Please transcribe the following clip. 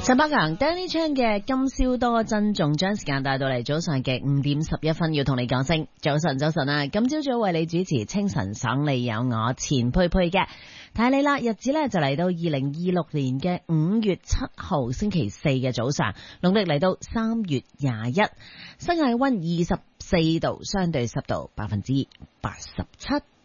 陳百強 Danny Chan 嘅今宵多珍重，將時間帶到嚟早上嘅5:11，要同你講聲早晨早晨啊！今朝早為你主持清晨爽利有我錢佩佩嘅，睇你啦，日子呢就嚟到2026年嘅5月7號星期四嘅早上，農曆嚟到3月21，室外溫24度，相對濕度87%。